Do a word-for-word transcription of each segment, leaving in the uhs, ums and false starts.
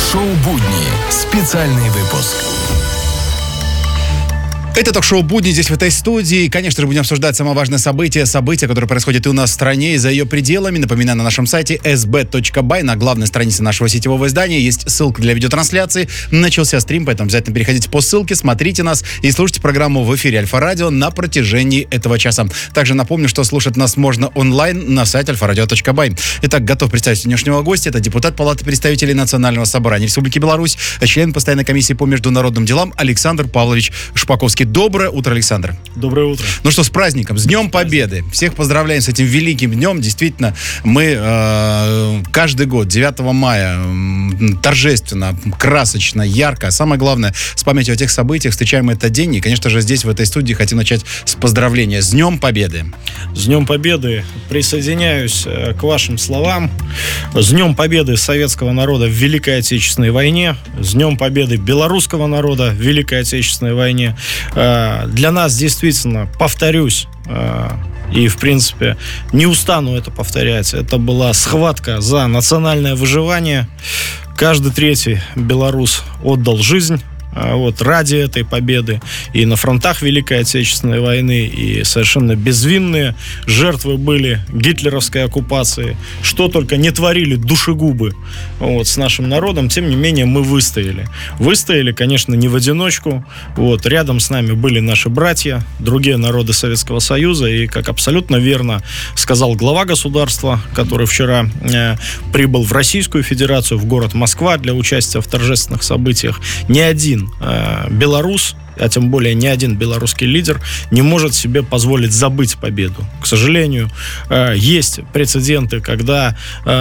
Ток-шоу «Будни». Специальный выпуск. Это ток-шоу «Будни» здесь, в этой студии. Конечно же, будем обсуждать самое важное событие, события, которые происходят и у нас в стране, и за ее пределами. Напоминаю, на нашем сайте эс би точка бай, на главной странице нашего сетевого издания, есть ссылка для видеотрансляции. Начался стрим, поэтому обязательно переходите по ссылке, смотрите нас и слушайте программу в эфире Альфа-Радио на протяжении этого часа. Также напомню, что слушать нас можно онлайн на сайте альфа радио точка бай. Итак, готов представить сегодняшнего гостя. Это депутат Палаты представителей Национального собрания Республики Беларусь, член постоянной комиссии по международным делам Александр Павлович Шпаковский. Доброе утро, Александр. Доброе утро. Ну что, с праздником, с Днем Победы. Всех поздравляем с этим великим днем. Действительно, мы э, каждый год, девятого мая, э, торжественно, красочно, ярко, а самое главное, с памятью о тех событиях встречаем этот день. И, конечно же, здесь, в этой студии, хотим начать с поздравления. С Днем Победы. С Днем Победы. Присоединяюсь э, к вашим словам. С Днем Победы советского народа в Великой Отечественной войне. С Днем Победы белорусского народа в Великой Отечественной войне. Для нас действительно, повторюсь, и, в принципе, не устану это повторять, это была схватка за национальное выживание. Каждый третий белорус отдал жизнь вот, ради этой победы. И на фронтах Великой Отечественной войны, и совершенно безвинные жертвы были гитлеровской оккупации. Что только не творили душегубы вот, с нашим народом, тем не менее мы выстояли. Выстояли, конечно, не в одиночку. Вот, рядом с нами были наши братья, другие народы Советского Союза. И, как абсолютно верно сказал глава государства, который вчера э, прибыл в Российскую Федерацию, в город Москва для участия в торжественных событиях, ни один белорус, а тем более ни один белорусский лидер не может себе позволить забыть победу. К сожалению, есть прецеденты, когда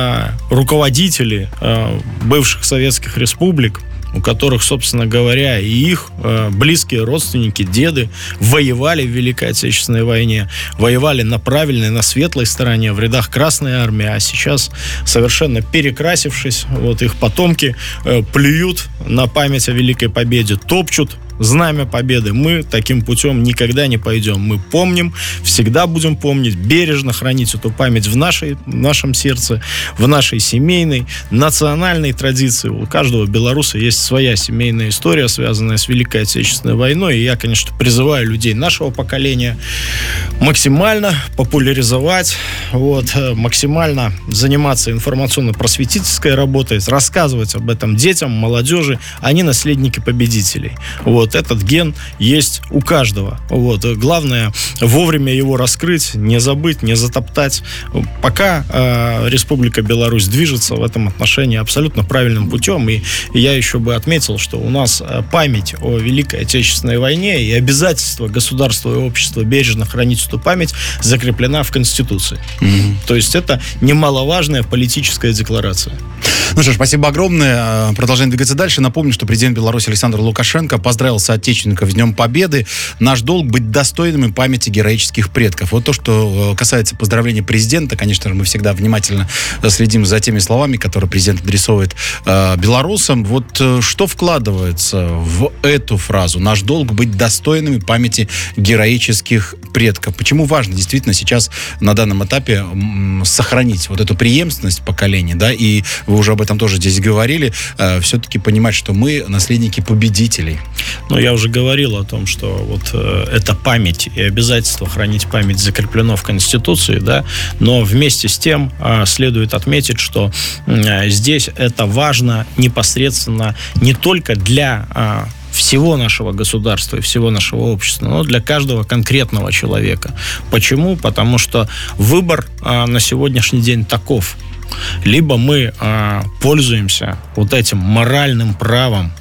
руководители бывших советских республик, у которых, собственно говоря, и их э, близкие родственники, деды воевали в Великой Отечественной войне, воевали на правильной, на светлой стороне, в рядах Красной Армии, а сейчас, совершенно перекрасившись, вот их потомки э, плюют на память о Великой Победе, топчут знамя победы. Мы таким путем никогда не пойдем. Мы помним, всегда будем помнить, бережно хранить эту память в, нашей, в нашем сердце, в нашей семейной, национальной традиции. У каждого белоруса есть своя семейная история, связанная с Великой Отечественной войной. И я, конечно, призываю людей нашего поколения максимально популяризовать, вот, максимально заниматься информационно-просветительской работой, рассказывать об этом детям, молодежи. Они наследники победителей. Вот. Этот ген есть у каждого. Вот. Главное вовремя его раскрыть, не забыть, не затоптать. Пока э, Республика Беларусь движется в этом отношении абсолютно правильным путем. И я еще бы отметил, что у нас память о Великой Отечественной войне и обязательство государства и общества бережно хранить эту память закреплена в Конституции. Mm-hmm. То есть это немаловажная политическая декларация. Ну что ж, спасибо огромное. Продолжаем двигаться дальше. Напомню, что президент Беларуси Александр Лукашенко поздравил соотечественников с Днем Победы. Наш долг быть достойными памяти героических предков. Вот то, что касается поздравления президента, конечно же, мы всегда внимательно следим за теми словами, которые президент адресовывает э, белорусам. Вот э, что вкладывается в эту фразу? Наш долг быть достойными памяти героических предков. Почему важно действительно сейчас на данном этапе м, сохранить вот эту преемственность поколения, да, и вы уже об этом тоже здесь говорили, э, все-таки понимать, что мы наследники победителей. Ну, я уже говорил о том, что вот э, эта память и обязательство хранить память закреплено в Конституции, да, но вместе с тем э, следует отметить, что э, здесь это важно непосредственно не только для э, всего нашего государства и всего нашего общества, но для каждого конкретного человека. Почему? Потому что выбор э, на сегодняшний день таков. Либо мы э, пользуемся вот этим моральным правом,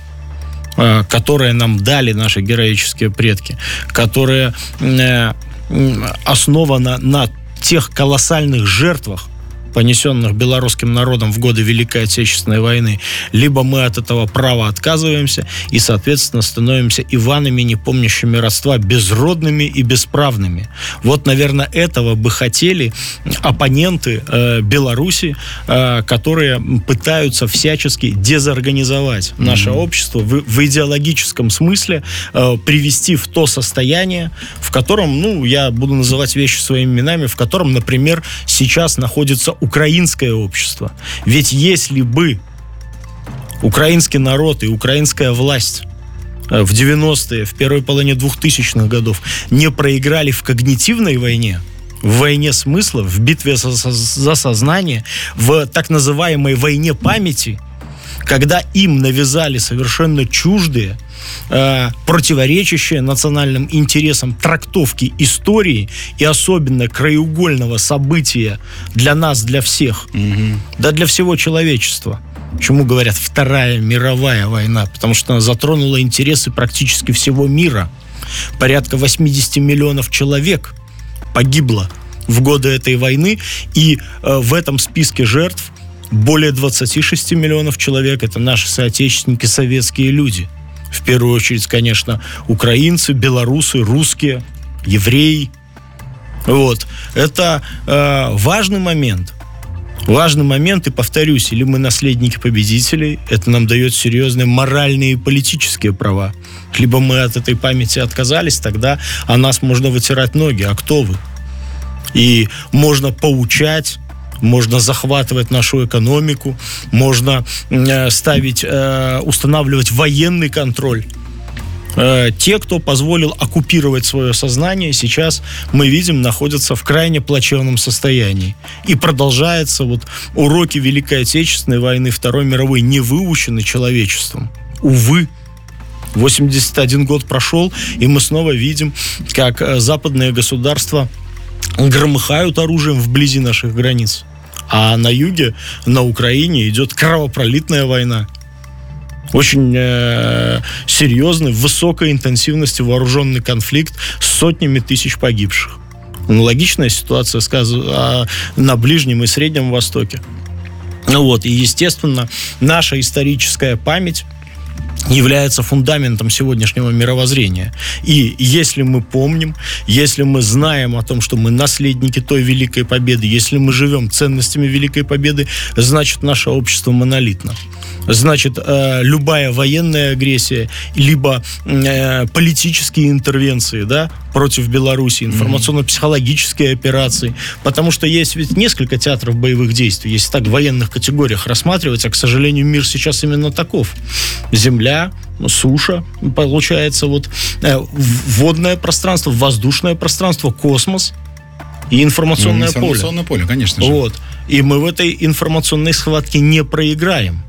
э, которое нам дали наши героические предки, которое э, основано на тех колоссальных жертвах, понесенных белорусским народом в годы Великой Отечественной войны, либо мы от этого права отказываемся и, соответственно, становимся Иванами, не помнящими родства, безродными и бесправными. Вот, наверное, этого бы хотели оппоненты э, Беларуси, э, которые пытаются всячески дезорганизовать mm-hmm. наше общество, в, в идеологическом смысле э, привести в то состояние, в котором, ну, я буду называть вещи своими именами, в котором, например, сейчас находится украинское общество. Ведь если бы украинский народ и украинская власть в девяностые, в первой половине двухтысячных годов не проиграли в когнитивной войне, в войне смысла, в битве за, за сознание, в так называемой войне памяти, когда им навязали совершенно чуждые, э, противоречащие национальным интересам трактовки истории и особенно краеугольного события для нас, для всех, mm-hmm. да для всего человечества. Почему говорят Вторая мировая война? Потому что она затронула интересы практически всего мира. Порядка восемьдесят миллионов человек погибло в годы этой войны, и э, в этом списке жертв более двадцать шесть миллионов человек — это наши соотечественники, советские люди. В первую очередь, конечно, украинцы, белорусы, русские, евреи. Вот. Это э, важный момент. Важный момент, и повторюсь, или мы наследники победителей, это нам дает серьезные моральные и политические права. Либо мы от этой памяти отказались, тогда о нас можно вытирать ноги. А кто вы? И можно поучать, можно захватывать нашу экономику, можно э, ставить, э, устанавливать военный контроль. Э, те, кто позволил оккупировать свое сознание, сейчас, мы видим, находятся в крайне плачевном состоянии. И продолжаются вот уроки Великой Отечественной войны, Второй мировой, не выучены человечеством. Увы. восемьдесят один год прошел, и мы снова видим, как западные государства громыхают оружием вблизи наших границ. А на юге, на Украине, идет кровопролитная война. Очень э, серьезный, высокой интенсивности вооруженный конфликт с сотнями тысяч погибших. Аналогичная ситуация сказана на Ближнем и Среднем Востоке. Ну вот, и, естественно, наша историческая память является фундаментом сегодняшнего мировоззрения. И если мы помним, если мы знаем о том, что мы наследники той Великой Победы, если мы живем ценностями Великой Победы, значит, наше общество монолитно. Значит, э, любая военная агрессия, либо э, политические интервенции, да, против Беларуси, информационно-психологические операции, потому что есть ведь несколько театров боевых действий, если так в военных категориях рассматривать, а, к сожалению, мир сейчас именно таков. Земля, суша, получается, вот э, водное пространство, воздушное пространство, космос и информационное, ну, информационное поле. поле, конечно же. Вот. И мы в этой информационной схватке не проиграем,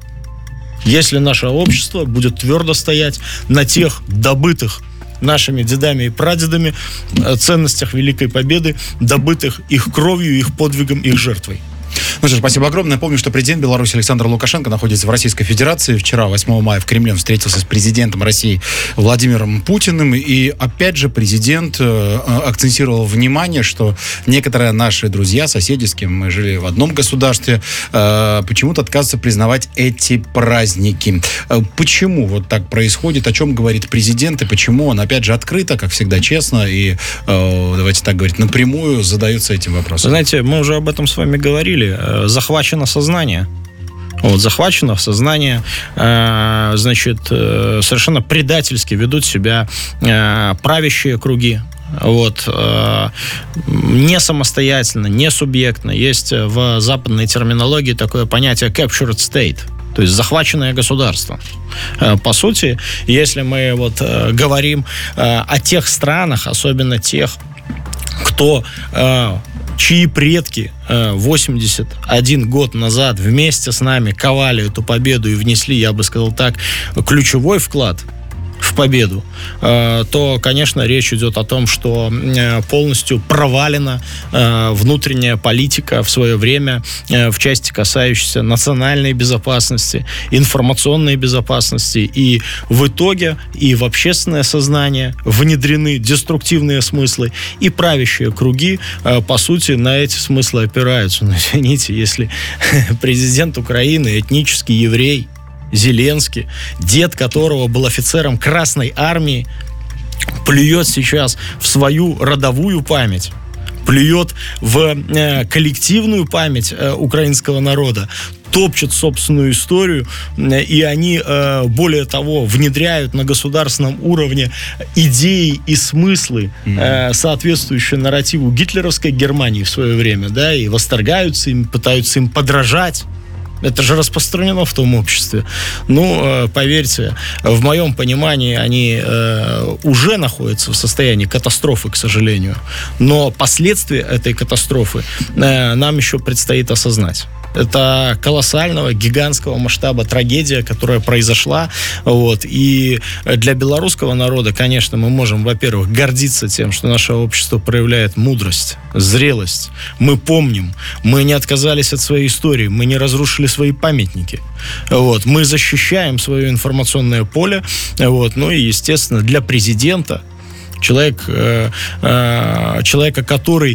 если наше общество будет твердо стоять на тех добытых нашими дедами и прадедами ценностях Великой Победы, добытых их кровью, их подвигом, их жертвой. Ну что ж, спасибо огромное. Напомню, что президент Беларуси Александр Лукашенко находится в Российской Федерации. Вчера, восьмого мая, в Кремле он встретился с президентом России Владимиром Путиным. И опять же президент э, акцентировал внимание, что некоторые наши друзья, соседи, с кем мы жили в одном государстве, э, почему-то отказываются признавать эти праздники. Э, почему вот так происходит? О чем говорит президент? И почему он, опять же, открыто, как всегда, честно и, э, давайте так говорить, напрямую задается этим вопросом? Знаете, мы уже об этом с вами говорили. Захвачено сознание. Вот, захвачено сознание, э, значит, э, совершенно предательски ведут себя э, правящие круги. Вот, э, не самостоятельно, не субъектно. Есть в западной терминологии такое понятие captured state, то есть захваченное государство. Э, по сути, если мы вот э, говорим э, о тех странах, особенно тех, кто... Э, чьи предки э, восемьдесят один год назад вместе с нами ковали эту победу и внесли, я бы сказал так, ключевой вклад в победу, э, то, конечно, речь идет о том, что э, полностью провалена э, внутренняя политика в свое время э, в части, касающейся национальной безопасности, информационной безопасности, и в итоге и в общественное сознание внедрены деструктивные смыслы, и правящие круги, э, по сути, на эти смыслы опираются. Но, извините, если президент Украины этнический еврей, Зеленский, дед которого был офицером Красной Армии, плюет сейчас в свою родовую память, плюет в э, коллективную память э, украинского народа, топчет собственную историю, э, и они, э, более того, внедряют на государственном уровне идеи и смыслы, э, соответствующие нарративу гитлеровской Германии в свое время, да, и восторгаются им, пытаются им подражать. Это же распространено в том обществе. Ну, поверьте, в моем понимании они э, уже находятся в состоянии катастрофы, к сожалению. Но последствия этой катастрофы э, нам еще предстоит осознать. Это колоссального, гигантского масштаба трагедия, которая произошла. Вот. И для белорусского народа, конечно, мы можем, во-первых, гордиться тем, что наше общество проявляет мудрость, зрелость. Мы помним, мы не отказались от своей истории, мы не разрушили свои памятники. Вот. Мы защищаем свое информационное поле. Вот. Ну и, естественно, для президента, Человек, э, э, человека, который